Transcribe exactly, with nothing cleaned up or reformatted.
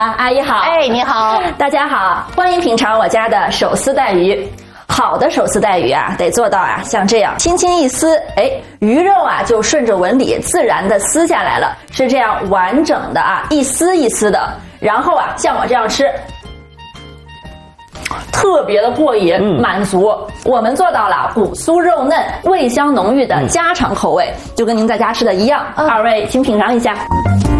啊，阿姨好。 哎，你好， 大家好，欢迎品尝我家的手撕带鱼。好的手撕带鱼啊，得做到啊，像这样轻轻一撕，哎，鱼肉啊就顺着纹理自然的撕下来了，是这样完整的啊，一丝一丝的。然后啊，像我这样吃，特别的过瘾，嗯、满足。我们做到了骨酥肉嫩、味香浓郁的家常口味，嗯、就跟您在家吃的一样。嗯、二位请品尝一下。